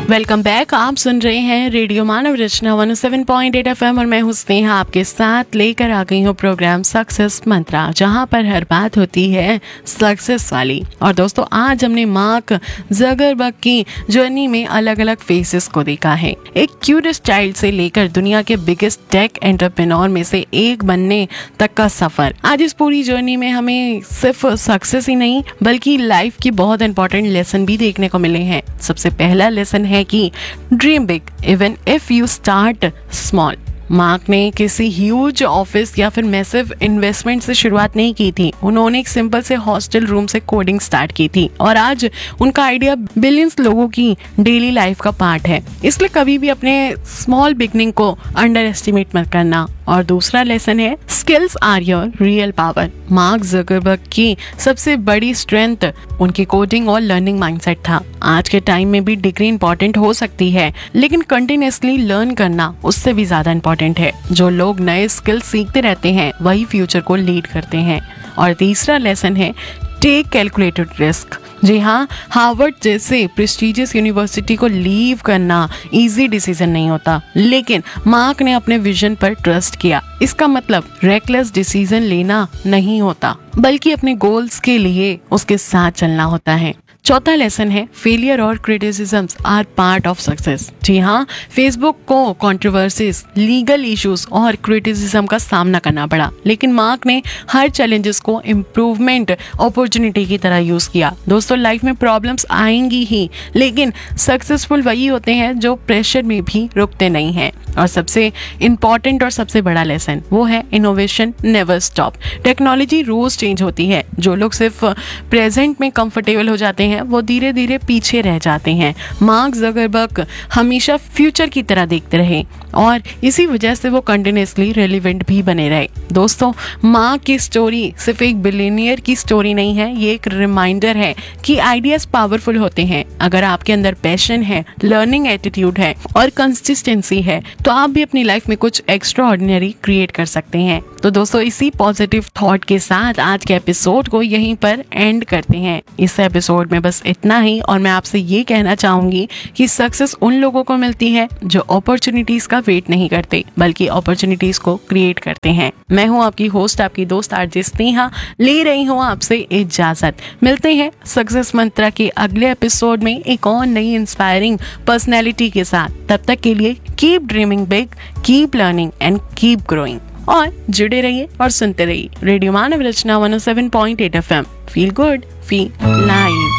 Welcome back. आप सुन रहे हैं रेडियो मानव रचना 107.8 FM और मैं हूं स्नेहा आपके साथ लेकर आ गई हूं प्रोग्राम सक्सेस मंत्रा, जहां पर हर बात होती है सक्सेस वाली। और दोस्तों, आज हमने मार्क ज़करबर्ग की जर्नी में अलग अलग फेसेस को देखा है। एक क्यूरियस चाइल्ड से लेकर दुनिया के बिगेस्ट टेक एंटरप्रेन्योर में से एक बनने तक का सफर। आज इस पूरी जर्नी में हमें सिर्फ सक्सेस ही नहीं बल्कि लाइफ की बहुत इंपॉर्टेंट लेसन भी देखने को मिले हैं। सबसे पहला लेसन है कि dream big even if you start small. Mark ने किसी ह्यूज ऑफिस या फिर मैसिव इन्वेस्टमेंट से शुरुआत नहीं की थी। उन्होंने एक सिंपल से हॉस्टल रूम से कोडिंग स्टार्ट की थी और आज उनका आइडिया बिलियंस लोगों की डेली लाइफ का पार्ट है। इसलिए कभी भी अपने स्मॉल बिगनिंग को अंडर एस्टिमेट मत करना। और दूसरा लेसन है skills are your real power. Mark Zuckerberg की सबसे बड़ी स्ट्रेंथ उनकी कोडिंग और लर्निंग माइंडसेट था। आज के टाइम में भी डिग्री इंपॉर्टेंट हो सकती है, लेकिन कंटिन्यूअसली लर्न करना उससे भी ज्यादा इंपॉर्टेंट है। जो लोग नए स्किल्स सीखते रहते हैं वही फ्यूचर को लीड करते हैं। और तीसरा लेसन है टेक कैलकुलेटेड रिस्क। जी हाँ, हार्वर्ड जैसे प्रेस्टीजियस यूनिवर्सिटी को लीव करना इजी डिसीजन नहीं होता, लेकिन मार्क ने अपने विजन पर ट्रस्ट किया। इसका मतलब रेकलेस डिसीजन लेना नहीं होता, बल्कि अपने गोल्स के लिए उसके साथ चलना होता है। चौथा लेसन है फेलियर और criticisms are part of success. जी हाँ, फेसबुक को कंट्रोवर्सीज, लीगल इश्यूज और क्रिटिसिज्म का सामना करना पड़ा, लेकिन मार्क ने हर चैलेंजेस को इम्प्रूवमेंट अपॉर्चुनिटी की तरह यूज किया। दोस्तों, लाइफ में प्रॉब्लम्स आएंगी ही, लेकिन सक्सेसफुल वही होते हैं जो प्रेशर में भी रुकते नहीं हैं। और सबसे इम्पॉर्टेंट और सबसे बड़ा लेसन वो है इनोवेशन नेवर स्टॉप। टेक्नोलॉजी रोज चेंज होती है। जो लोग सिर्फ प्रेजेंट में कंफर्टेबल हो जाते हैं वो धीरे धीरे पीछे रह जाते हैं। मार्क ज़करबर्ग हमेशा फ्यूचर की तरह देखते रहे और इसी वजह से वो कंटिन्यूअसली रेलिवेंट भी बने रहे। दोस्तों, मार्क की स्टोरी सिर्फ एक बिलियनियर की स्टोरी नहीं है, ये एक रिमाइंडर है कि आइडियाज पावरफुल होते हैं। अगर आपके अंदर पैशन है, लर्निंग एटीट्यूड है और कंसिस्टेंसी है तो आप भी अपनी लाइफ में कुछ एक्स्ट्रा ऑर्डिनरी क्रिएट कर सकते हैं। तो दोस्तों, इसी पॉजिटिव थॉट के साथ आज के एपिसोड को यहीं पर एंड करते हैं। इस एपिसोड में बस इतना ही और मैं आपसे ये कहना चाहूंगी कि सक्सेस उन लोगों को मिलती है जो अपॉर्चुनिटीज का वेट नहीं करते बल्कि अपॉर्चुनिटीज को क्रिएट करते हैं। मैं हूँ आपकी होस्ट, आपकी दोस्त आरजे स्नेहा, ले रही हूँ आपसे इजाजत। मिलते हैं सक्सेस मंत्रा के अगले एपिसोड में एक और नई इंस्पायरिंग पर्सनैलिटी के साथ। तब तक के लिए keep dreaming big, keep learning and keep growing. और जुड़े रहिए और सुनते रहिए रेडियो मानव रचना 107.8 FM। Feel good, feel live.